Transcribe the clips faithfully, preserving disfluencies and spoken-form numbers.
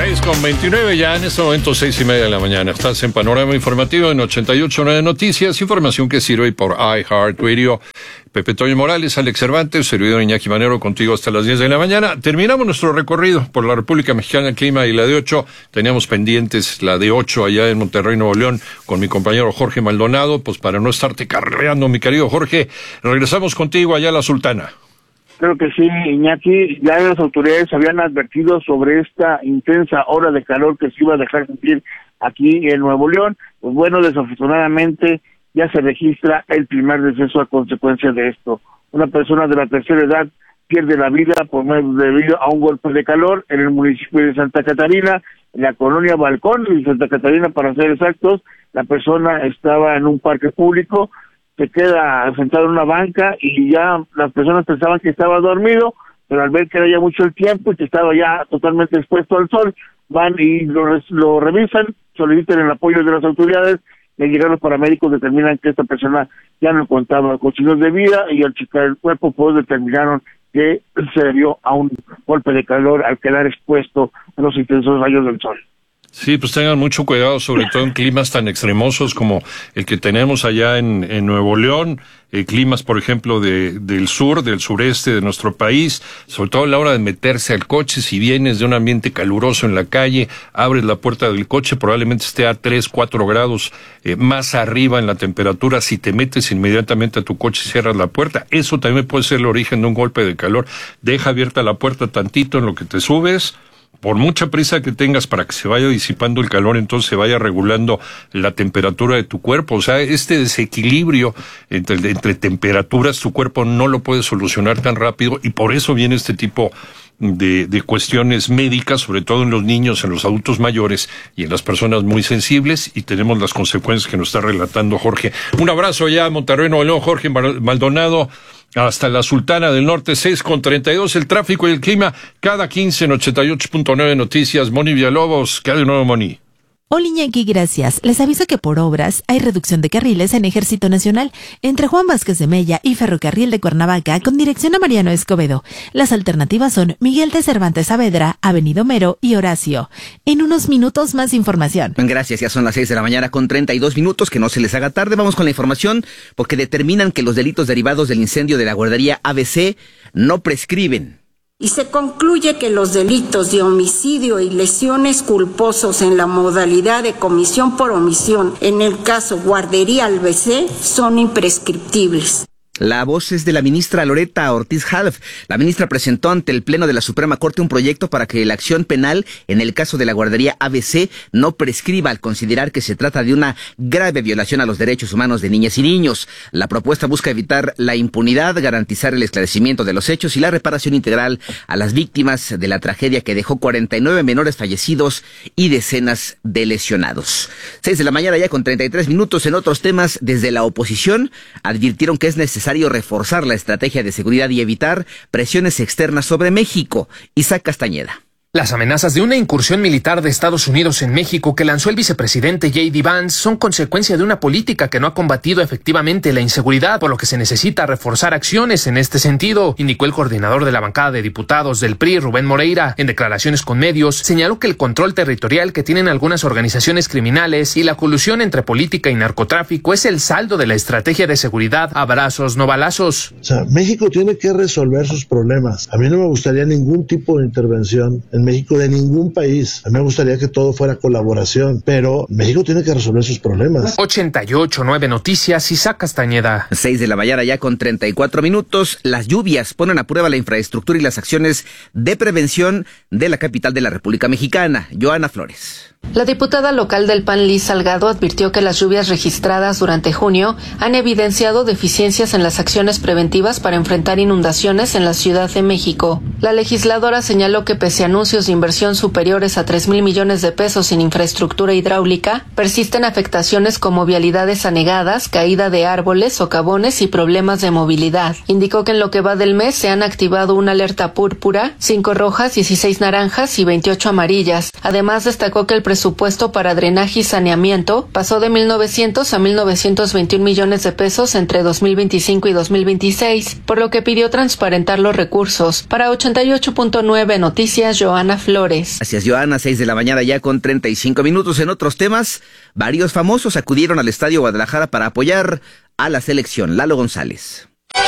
seis con veintinueve ya en este momento, seis y media de la mañana. Estás en Panorama Informativo en ochenta y ocho punto nueve Noticias, información que sirve por iHeartRadio. Pepe Toño Morales, Alex Cervantes, servidor Iñaki Manero, contigo hasta las diez de la mañana. Terminamos nuestro recorrido por la República Mexicana, el clima y la de ocho. Teníamos pendientes la de ocho allá en Monterrey, Nuevo León, con mi compañero Jorge Maldonado. Pues para no estarte carreando, mi querido Jorge, regresamos contigo allá a la Sultana. Creo que sí, Iñaki, ya las autoridades habían advertido sobre esta intensa ola de calor que se iba a dejar sentir aquí en Nuevo León. Pues bueno, desafortunadamente ya se registra el primer deceso a consecuencia de esto. Una persona de la tercera edad pierde la vida por debido a un golpe de calor en el municipio de Santa Catarina, en la colonia Balcón de Santa Catarina, para ser exactos. La persona estaba en un parque público, se queda sentado en una banca y ya las personas pensaban que estaba dormido, pero al ver que era ya mucho el tiempo y que estaba ya totalmente expuesto al sol, van y lo, lo revisan, solicitan el apoyo de las autoridades, y al llegar los paramédicos determinan que esta persona ya no contaba con signos de vida, y al checar el cuerpo pues determinaron que se debió a un golpe de calor al quedar expuesto a los intensos rayos del sol. Sí, pues tengan mucho cuidado, sobre todo en climas tan extremosos como el que tenemos allá en, en Nuevo León, eh, climas, por ejemplo, de, del sur, del sureste de nuestro país, sobre todo a la hora de meterse al coche. Si vienes de un ambiente caluroso en la calle, abres la puerta del coche, probablemente esté a tres, cuatro grados eh, más arriba en la temperatura. Si te metes inmediatamente a tu coche y cierras la puerta, eso también puede ser el origen de un golpe de calor. Deja abierta la puerta tantito en lo que te subes. Por mucha prisa que tengas para que se vaya disipando el calor, entonces se vaya regulando la temperatura de tu cuerpo. O sea, este desequilibrio entre, entre temperaturas, tu cuerpo no lo puede solucionar tan rápido, y por eso viene este tipo de, de cuestiones médicas, sobre todo en los niños, en los adultos mayores y en las personas muy sensibles, y tenemos las consecuencias que nos está relatando Jorge. Un abrazo allá a Monterrey, Nuevo León, Jorge Maldonado. Hasta la Sultana del Norte, seis con treinta y dos, el tráfico y el clima, cada quince en ochenta y ocho punto nueve Noticias. Moni Villalobos, ¿qué hay de nuevo, Moni? Hola, Iñaki, gracias. Les aviso que por obras hay reducción de carriles en Ejército Nacional entre Juan Vázquez de Mella y Ferrocarril de Cuernavaca con dirección a Mariano Escobedo. Las alternativas son Miguel de Cervantes Saavedra, Avenida Homero y Horacio. En unos minutos más información. Gracias, ya son las seis de la mañana con treinta y dos minutos, que no se les haga tarde. Vamos con la información, porque determinan que los delitos derivados del incendio de la guardería A B C no prescriben. Y se concluye que los delitos de homicidio y lesiones culposos en la modalidad de comisión por omisión, en el caso Guardería A B C, son imprescriptibles. La voz es de la ministra Loreta Ortiz Half. La ministra presentó ante el Pleno de la Suprema Corte un proyecto para que la acción penal en el caso de la guardería A B C no prescriba, al considerar que se trata de una grave violación a los derechos humanos de niñas y niños. La propuesta busca evitar la impunidad, garantizar el esclarecimiento de los hechos y la reparación integral a las víctimas de la tragedia que dejó cuarenta y nueve menores fallecidos y decenas de lesionados. Seis de la mañana ya con treinta y tres minutos. En otros temas, desde la oposición advirtieron que es necesario necesario reforzar la estrategia de seguridad y evitar presiones externas sobre México. Isaac Castañeda. Las amenazas de una incursión militar de Estados Unidos en México que lanzó el vicepresidente J D Vance son consecuencia de una política que no ha combatido efectivamente la inseguridad, por lo que se necesita reforzar acciones en este sentido, indicó el coordinador de la bancada de diputados del P R I, Rubén Moreira. En declaraciones con medios, señaló que el control territorial que tienen algunas organizaciones criminales y la colusión entre política y narcotráfico es el saldo de la estrategia de seguridad abrazos, no balazos. O sea, México tiene que resolver sus problemas. A mí no me gustaría ningún tipo de intervención en México de ningún país. A mí me gustaría que todo fuera colaboración, pero México tiene que resolver sus problemas. ochenta y ocho punto nueve Noticias, Isaac Castañeda. seis de la mañana ya con treinta y cuatro minutos. Las lluvias ponen a prueba la infraestructura y las acciones de prevención de la capital de la República Mexicana. Joana Flores. La diputada local del P A N, Liz Salgado, advirtió que las lluvias registradas durante junio han evidenciado deficiencias en las acciones preventivas para enfrentar inundaciones en la Ciudad de México. La legisladora señaló que pese a anuncios de inversión superiores a tres mil millones de pesos en infraestructura hidráulica, persisten afectaciones como vialidades anegadas, caída de árboles, socavones y problemas de movilidad. Indicó que en lo que va del mes se han activado una alerta púrpura, cinco rojas, dieciséis naranjas y veintiocho amarillas. Además, destacó que el presupuesto para drenaje y saneamiento pasó de mil novecientos a mil novecientos veintiún millones de pesos entre dos mil veinticinco y dos mil veintiséis, por lo que pidió transparentar los recursos. Para ochenta y ocho punto nueve Noticias, Joana Flores. Gracias, Joana. Seis de la mañana ya con treinta y cinco minutos. En otros temas, varios famosos acudieron al Estadio Guadalajara para apoyar a la selección. Lalo González.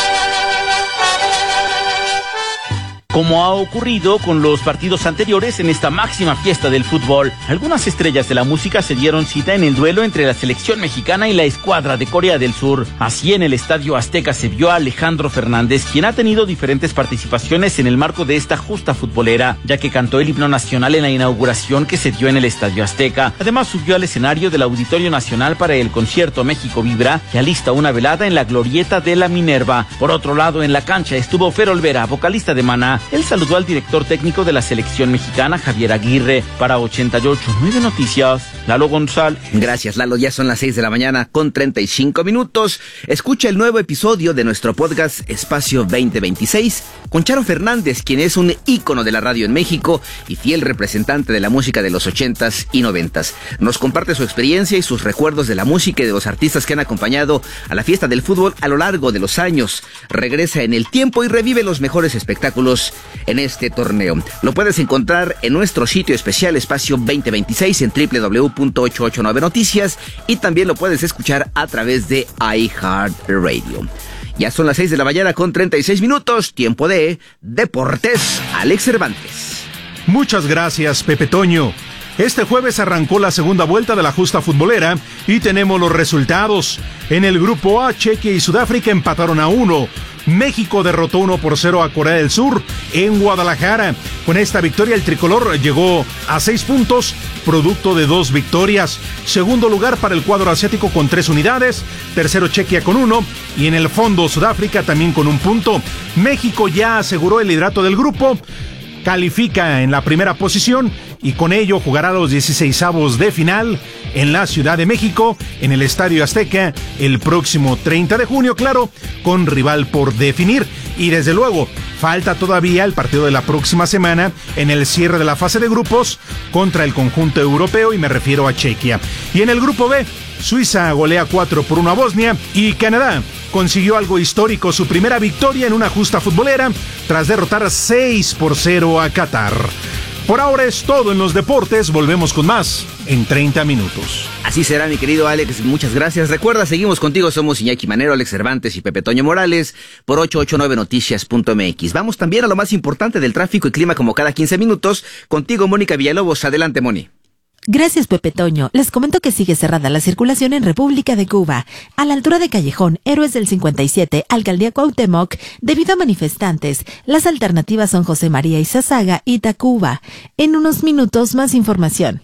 Como ha ocurrido con los partidos anteriores en esta máxima fiesta del fútbol, algunas estrellas de la música se dieron cita en el duelo entre la selección mexicana y la escuadra de Corea del Sur. Así, en el Estadio Azteca se vio a Alejandro Fernández, quien ha tenido diferentes participaciones en el marco de esta justa futbolera, ya que cantó el himno nacional en la inauguración que se dio en el Estadio Azteca. Además, subió al escenario del Auditorio Nacional para el concierto México Vibra, que alista una velada en la glorieta de la Minerva. Por otro lado, en la cancha estuvo Fer Olvera, vocalista de Maná. Él saludó al director técnico de la selección mexicana, Javier Aguirre. Para ochenta y ocho punto nueve Noticias, Lalo González. Gracias, Lalo. Ya son las seis de la mañana con treinta y cinco minutos. Escucha el nuevo episodio de nuestro podcast Espacio veinte veintiséis con Charo Fernández, quien es un ícono de la radio en México y fiel representante de la música de los ochentas y noventas. Nos comparte su experiencia y sus recuerdos de la música y de los artistas que han acompañado a la fiesta del fútbol a lo largo de los años. Regresa en el tiempo y revive los mejores espectáculos en este torneo. Lo puedes encontrar en nuestro sitio especial Espacio veinte veintiséis en doble u doble u doble u punto ochocientos ochenta y nueve Noticias y también lo puedes escuchar a través de iHeartRadio. Ya son las seis de la mañana con treinta y seis minutos, tiempo de Deportes. Alex Cervantes. Muchas gracias, Pepe Toño. Este jueves arrancó la segunda vuelta de la justa futbolera y tenemos los resultados. En el grupo A, Chequia y Sudáfrica empataron a uno. México derrotó uno por cero a Corea del Sur en Guadalajara. Con esta victoria el tricolor llegó a seis puntos, producto de dos victorias. Segundo lugar para el cuadro asiático con tres unidades. Tercero Chequia con uno. Y en el fondo Sudáfrica también con un punto. México ya aseguró el liderato del grupo. Califica en la primera posición y con ello jugará los dieciseisavos de final en la Ciudad de México, en el Estadio Azteca, el próximo treinta de junio, claro, con rival por definir. Y desde luego, falta todavía el partido de la próxima semana en el cierre de la fase de grupos contra el conjunto europeo, y me refiero a Chequia. Y en el grupo B, Suiza golea cuatro por uno a Bosnia y Canadá consiguió algo histórico, su primera victoria en una justa futbolera tras derrotar seis por cero a Qatar. Por ahora es todo en los deportes, volvemos con más en treinta minutos. Así será, mi querido Alex, muchas gracias. Recuerda, seguimos contigo, somos Iñaki Manero, Alex Cervantes y Pepe Toño Morales por ochocientos ochenta y nueve noticias punto m x. Vamos también a lo más importante del tráfico y clima como cada quince minutos. Contigo, Mónica Villalobos. Adelante, Moni. Gracias, Pepe Toño. Les comento que sigue cerrada la circulación en República de Cuba, a la altura de Callejón Héroes del cincuenta y siete, Alcaldía Cuauhtémoc, debido a manifestantes. Las alternativas son José María Izazaga y Tacuba. En unos minutos, más información.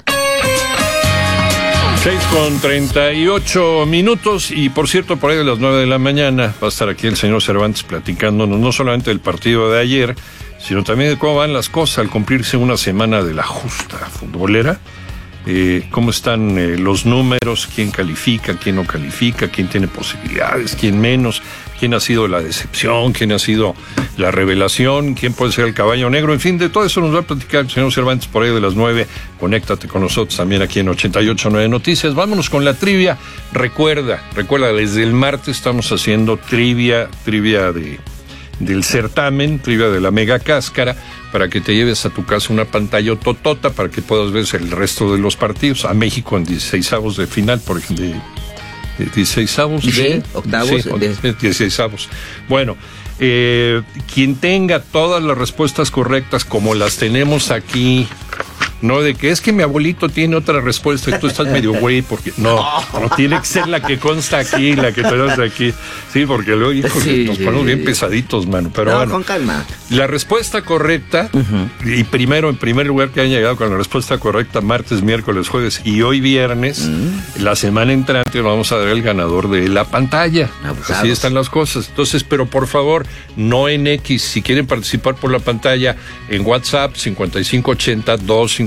seis con treinta y ocho minutos, y por cierto, por ahí de las nueve de la mañana va a estar aquí el señor Cervantes platicándonos no solamente del partido de ayer, sino también de cómo van las cosas al cumplirse una semana de la justa futbolera. Eh, cómo están eh, los números, quién califica, quién no califica, quién tiene posibilidades, quién menos, quién ha sido la decepción, quién ha sido la revelación, quién puede ser el caballo negro. En fin, de todo eso nos va a platicar el señor Cervantes por ahí de las nueve. Conéctate con nosotros también aquí en ochenta y ocho punto nueve Noticias. Vámonos con la trivia. Recuerda, recuerda, desde el martes estamos haciendo trivia, trivia de... del certamen, trivia de la Mega Cáscara, para que te lleves a tu casa una pantalla totota para que puedas ver el resto de los partidos. A México en dieciseisavos de final, por ejemplo, de, de dieciseisavos sí, de... octavos. Sí, de dieciseisavos. Bueno, eh, quien tenga todas las respuestas correctas, como las tenemos aquí, no de que es que mi abuelito tiene otra respuesta y tú estás medio güey, porque no, no tiene que ser la que consta aquí, la que tenemos aquí. Sí, porque luego, híjole, sí, nos ponemos bien pesaditos, mano. Pero no, bueno, con calma. La respuesta correcta, uh-huh. y primero, en primer lugar, que han llegado con la respuesta correcta martes, miércoles, jueves y hoy viernes, uh-huh. la semana entrante vamos a dar el ganador de la pantalla. Abusados. Así están las cosas. Entonces, pero por favor, no en X. Si quieren participar por la pantalla, en WhatsApp cincuenta y cinco ochenta, dos cincuenta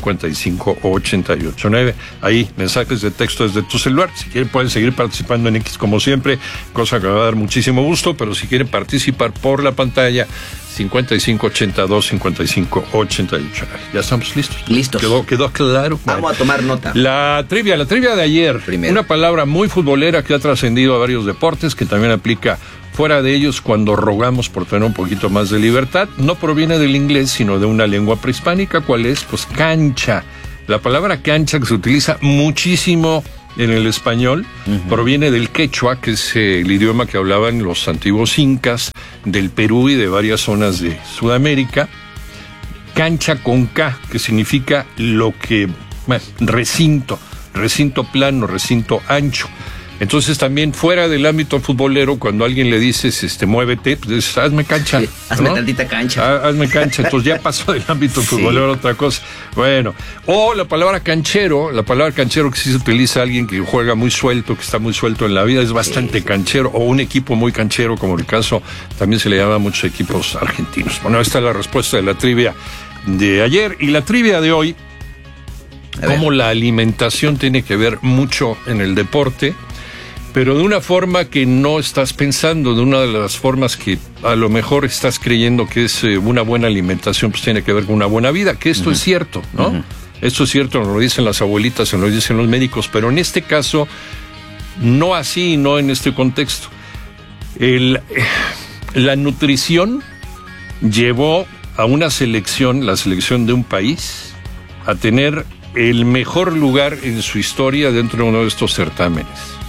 cincuenta y cinco ochenta y ocho nueve. Ahí, mensajes de texto desde tu celular. Si quieren pueden seguir participando en X como siempre, cosa que me va a dar muchísimo gusto, pero si quieren participar por la pantalla, cincuenta y cinco ochenta y dos cincuenta y cinco ochenta y ocho nueve. Ya estamos listos. Listos. Quedó, quedó claro. Vamos bueno. a tomar nota. La trivia, la trivia de ayer. Primero. Una palabra muy futbolera que ha trascendido a varios deportes, que también aplica fuera de ellos cuando rogamos por tener un poquito más de libertad. No proviene del inglés, sino de una lengua prehispánica. ¿Cuál es? Pues cancha. La palabra cancha, que se utiliza muchísimo en el español, uh-huh. proviene del quechua, que es eh, el idioma que hablaban los antiguos incas del Perú y de varias zonas de Sudamérica. Cancha con K, que significa lo que, bueno, recinto, recinto plano, recinto ancho. Entonces también fuera del ámbito futbolero, cuando a alguien le dices, este, muévete, pues dices, hazme cancha. Sí, hazme ¿no? tantita cancha. Ah, hazme cancha. Entonces ya pasó del ámbito sí. futbolero a otra cosa. Bueno, o la palabra canchero, la palabra canchero que sí se utiliza a alguien que juega muy suelto, que está muy suelto en la vida, es bastante sí. canchero, o un equipo muy canchero, como el caso, también se le llama a muchos equipos argentinos. Bueno, esta es la respuesta de la trivia de ayer. Y la trivia de hoy, cómo la alimentación tiene que ver mucho en el deporte, pero de una forma que no estás pensando, de una de las formas que a lo mejor estás creyendo que es eh, una buena alimentación, pues tiene que ver con una buena vida, que esto uh-huh. es cierto, ¿no? Uh-huh. Esto es cierto, nos lo dicen las abuelitas, nos lo dicen los médicos, pero en este caso, no así, no en este contexto. El, la nutrición llevó a una selección, la selección de un país, a tener el mejor lugar en su historia dentro de uno de estos certámenes.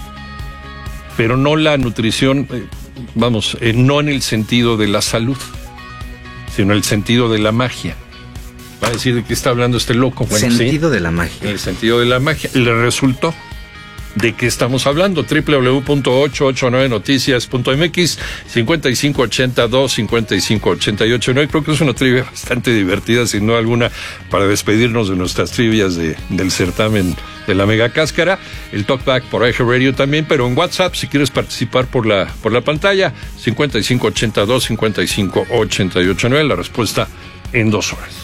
Pero no la nutrición, eh, vamos, eh, no en el sentido de la salud, sino en el sentido de la magia. Va a decir de qué está hablando este loco. Bueno, sentido sí, de la magia. En el sentido de la magia. Le resultó. ¿De qué estamos hablando? doble u doble u doble u punto ocho ocho nueve noticias punto m x, cincuenta y cinco ochenta y dos cincuenta y cinco ochenta y ocho nueve. Creo que es una trivia bastante divertida, sin duda alguna, para despedirnos de nuestras trivias de, del certamen de la Mega Cáscara. El Talkback por Eje Radio también, pero en WhatsApp, si quieres participar por la, por la pantalla, cincuenta y cinco ochenta y dos cincuenta y cinco ochenta y ocho nueve. La respuesta en dos horas.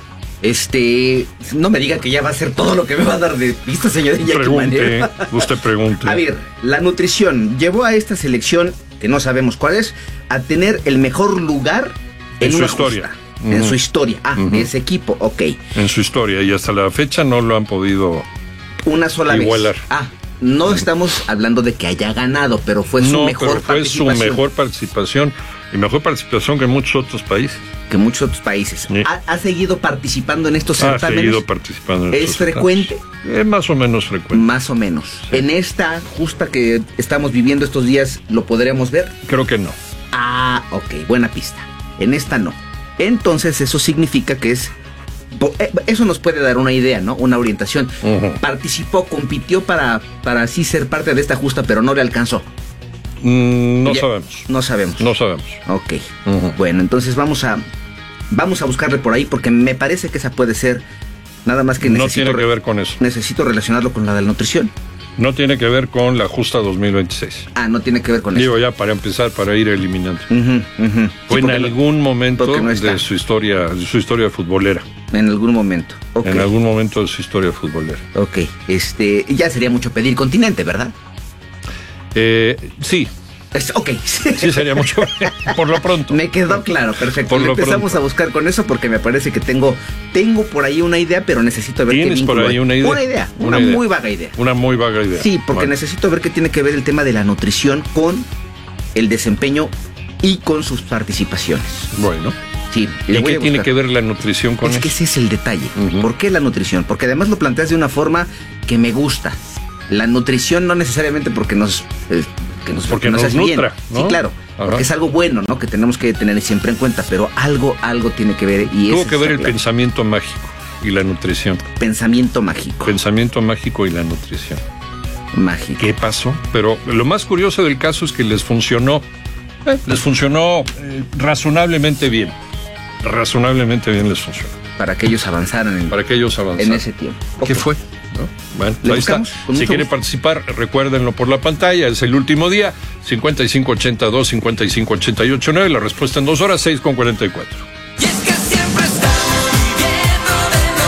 Este, no me diga que ya va a ser todo lo que me va a dar de pista, señor. Pregunte, usted pregunte. A ver, la nutrición llevó a esta selección, que no sabemos cuál es, a tener el mejor lugar en, en su una historia. Justa, uh-huh. En su historia. Ah, uh-huh. de ese equipo, ok. En su historia, y hasta la fecha no lo han podido una sola igualar. Vez. Ah, no uh-huh. estamos hablando de que haya ganado, pero fue su no, mejor pero fue participación. su mejor participación, y mejor participación que muchos otros países. Que muchos otros países. Sí. ¿Ha, ¿Ha seguido participando en estos ha certámenes? Ha seguido participando en ¿Es estos frecuente? Es más o menos frecuente. Más o menos. Sí. ¿En esta justa que estamos viviendo estos días lo podríamos ver? Creo que no. Ah, ok, buena pista. En esta no. Entonces eso significa que es... Eso nos puede dar una idea, ¿no? Una orientación. Uh-huh. Participó, compitió para, para así ser parte de esta justa, pero no le alcanzó. Mm, no ya, sabemos. No sabemos. No sabemos. Ok. Uh-huh. Bueno, entonces vamos a... Vamos a buscarle por ahí porque me parece que esa puede ser nada más que necesito... No tiene que ver con eso. Necesito relacionarlo con la de la nutrición. No tiene que ver con la justa dos mil veintiséis. Ah, no tiene que ver con Digo, eso. Digo ya para empezar, para ir eliminando. Uh-huh, uh-huh. Fue sí, en algún no, momento no de su historia, de su historia futbolera. En algún momento. Okay. En algún momento de su historia futbolera. Ok, este, ya sería mucho pedir continente, ¿verdad? Eh, sí. Es, ok. Sí, sería mucho. Por lo pronto. Me quedó claro, perfecto. Por lo Empezamos pronto. a buscar con eso porque me parece que tengo tengo por ahí una idea, pero necesito ver qué ¿Tienes vínculo por ahí una idea? Una idea, una, una idea. muy vaga idea. Una muy vaga idea. Sí, porque vale. necesito ver qué tiene que ver el tema de la nutrición con el desempeño y con sus participaciones. Bueno. Sí, ¿Y qué tiene que ver la nutrición con es eso? Es que ese es el detalle. Uh-huh. ¿Por qué la nutrición? Porque además lo planteas de una forma que me gusta. La nutrición no necesariamente porque nos... Eh, que nos, porque que nos, nos nutra, bien. ¿no? Sí, claro. Ajá. Porque es algo bueno, ¿no? Que tenemos que tener siempre en cuenta, pero algo, algo tiene que ver. Y Tuvo que ver el claro. pensamiento mágico y la nutrición. Pensamiento mágico. Pensamiento mágico y la nutrición. Mágico. ¿Qué pasó? Pero lo más curioso del caso es que les funcionó, eh, les funcionó eh, razonablemente bien. Razonablemente bien les funcionó. Para que ellos avanzaran en, Para que ellos avanzaran. en ese tiempo. ¿Qué okay. fue? ¿No? Bueno, ahí está. Si quiere gusto. participar, recuérdenlo por la pantalla. Es el último día. cincuenta y cinco ochenta y dos, cincuenta y cinco ochenta y ocho nueve. La respuesta en dos horas, seis con cuarenta y cuatro. Y es que siempre estamos viviendo de noche.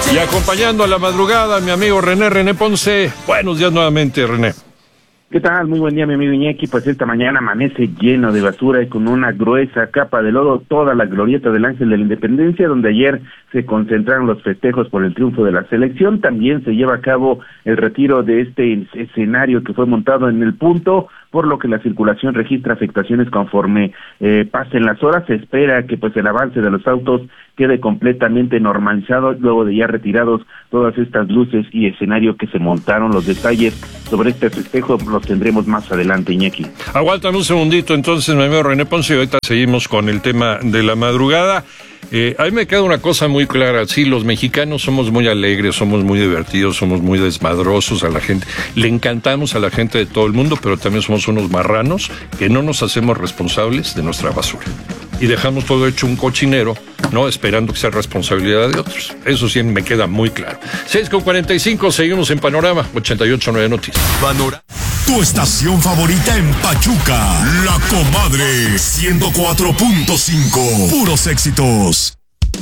Y acompañando a la madrugada, mi amigo René, René Ponce. Buenos días nuevamente, René. ¿Qué tal? Muy buen día, mi amigo Iñaki. Pues esta mañana amanece lleno de basura y con una gruesa capa de lodo toda la glorieta del Ángel de la Independencia, donde ayer se concentraron los festejos por el triunfo de la selección. También se lleva a cabo el retiro de este escenario que fue montado en el punto, por lo que la circulación registra afectaciones conforme eh, pasen las horas. Se espera que pues el avance de los autos quede completamente normalizado luego de ya retirados todas estas luces y escenario que se montaron. Los detalles sobre este festejo los tendremos más adelante, Iñaki. Aguántame un segundito entonces, mi amigo René Ponce, y ahorita seguimos con el tema de la madrugada. Eh, a mí me queda una cosa muy clara, sí, los mexicanos somos muy alegres, somos muy divertidos, somos muy desmadrosos a la gente, le encantamos a la gente de todo el mundo, pero también somos unos marranos que no nos hacemos responsables de nuestra basura. Y dejamos todo hecho un cochinero, ¿no? Esperando que sea responsabilidad de otros. Eso sí me queda muy claro. seis con cuarenta y cinco, seguimos en Panorama ochenta y ocho punto nueve Noticias. Panorama. Tu estación favorita en Pachuca, La Comadre, ciento cuatro punto cinco. Puros éxitos.